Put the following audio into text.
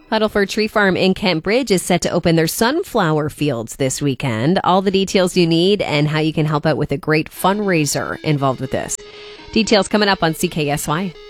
Huddleford Tree Farm in Kent Bridge is set to open their sunflower fields this weekend. All the details you need and how you can help out with a great fundraiser involved with this. Details coming up on CKSY.